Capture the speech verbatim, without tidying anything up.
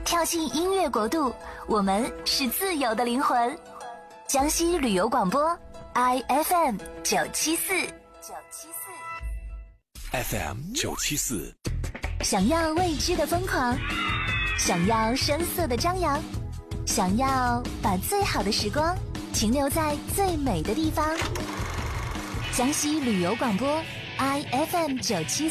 跳进音乐国度，我们是自由的灵魂。江西旅游广播 I F M 九七四 九七四 F M 九七四， 想要未知的疯狂，想要声色的张扬，想要把最好的时光停留在最美的地方。江西旅游广播 I F M 九七四。